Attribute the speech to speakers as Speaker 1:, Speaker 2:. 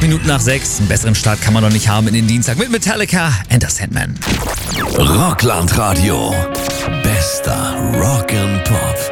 Speaker 1: Minuten nach 6. Einen besseren Start kann man doch nicht haben in den Dienstag mit Metallica and the Sandman.
Speaker 2: Rockland Radio. Bester Rock'n'Pop.